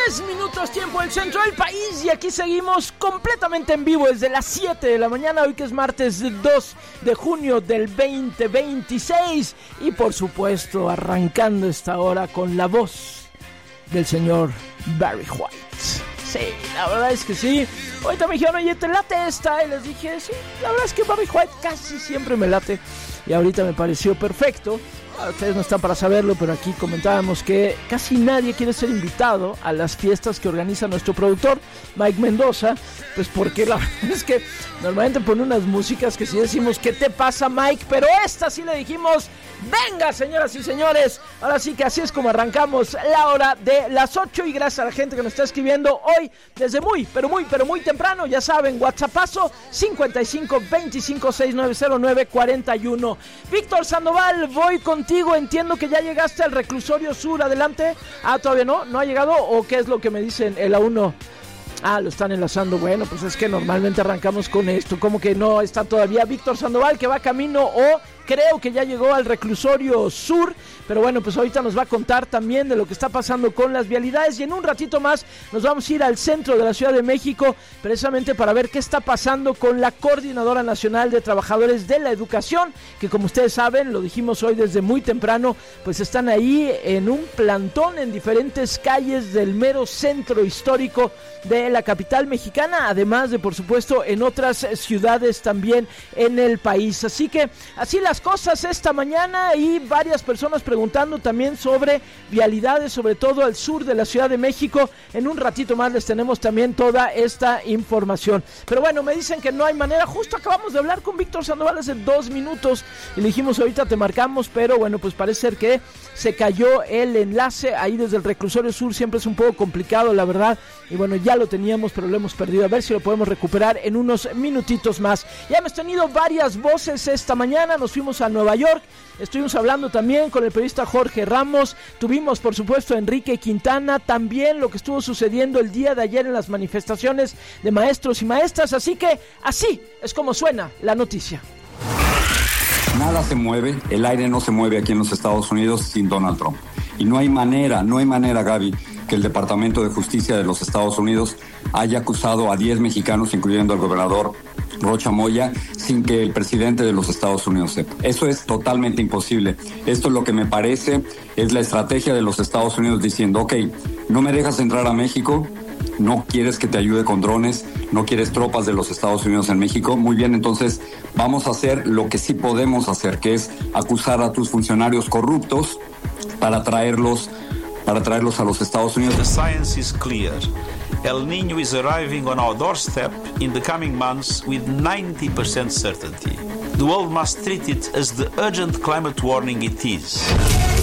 10 minutos tiempo del centro del país y aquí seguimos completamente en vivo desde las 7 de la mañana, hoy que es martes 2 de junio del 2026 y por supuesto arrancando esta hora con la voz del señor Barry White. Sí, la verdad es que sí. Ahorita me dijeron, oye, ¿te late esta? Y les dije, sí, la verdad es que Barry White casi siempre me late y ahorita me pareció perfecto. Ustedes no están para saberlo, pero aquí comentábamos que casi nadie quiere ser invitado a las fiestas que organiza nuestro productor, Mike Mendoza, pues porque la verdad es que normalmente pone unas músicas que sí decimos, ¿qué te pasa, Mike? Pero esta sí le dijimos, venga, señoras y señores, ahora sí que así es como arrancamos la hora de las 8 y gracias a la gente que nos está escribiendo hoy desde muy temprano, ya saben, WhatsAppazo 55 25 6909 41. Víctor Sandoval, voy contigo, entiendo que ya llegaste al reclusorio sur, adelante. ¿Todavía no ha llegado o qué es lo que me dicen el A1? Lo están enlazando. Bueno, pues es que normalmente arrancamos con esto. Como que no está todavía Víctor Sandoval, que va camino o creo que ya llegó al reclusorio sur, pero bueno, pues ahorita nos va a contar también de lo que está pasando con las vialidades y en un ratito más nos vamos a ir al centro de la Ciudad de México precisamente para ver qué está pasando con la Coordinadora Nacional de Trabajadores de la Educación, que como ustedes saben, lo dijimos hoy desde muy temprano, pues están ahí en un plantón en diferentes calles del mero centro histórico de la capital mexicana, además de por supuesto en otras ciudades también en el país, así que así las cosas esta mañana y varias personas preguntando también sobre vialidades, sobre todo al sur de la Ciudad de México. En un ratito más les tenemos también toda esta información. Pero bueno, me dicen que no hay manera. Justo acabamos de hablar con Víctor Sandoval hace 2 minutos y le dijimos ahorita te marcamos, pero bueno, pues parece ser que se cayó el enlace ahí desde el reclusorio sur. Siempre es un poco complicado, la verdad. Y bueno, ya lo teníamos, pero lo hemos perdido. A ver si lo podemos recuperar en unos minutitos más. Ya hemos tenido varias voces esta mañana. Nos fuimos a Nueva York, estuvimos hablando también con el periodista Jorge Ramos, tuvimos por supuesto a Enrique Quintana, también lo que estuvo sucediendo el día de ayer en las manifestaciones de maestros y maestras, así que así es como suena la noticia. Nada se mueve, el aire no se mueve aquí en los Estados Unidos sin Donald Trump. Y no hay manera, Gaby, que el Departamento de Justicia de los Estados Unidos haya acusado a 10 mexicanos, incluyendo al gobernador Rocha Moya, sin que el presidente de los Estados Unidos sepa. Eso es totalmente imposible. Esto es lo que me parece, es la estrategia de los Estados Unidos diciendo, ok, no me dejas entrar a México, no quieres que te ayude con drones, no quieres tropas de los Estados Unidos en México, muy bien, entonces vamos a hacer lo que sí podemos hacer, que es acusar a tus funcionarios corruptos para traerlos a los Estados Unidos. The science is clear. El Niño is arriving on our doorstep in the coming months with 90% certainty. The world must treat it as the urgent climate warning it is.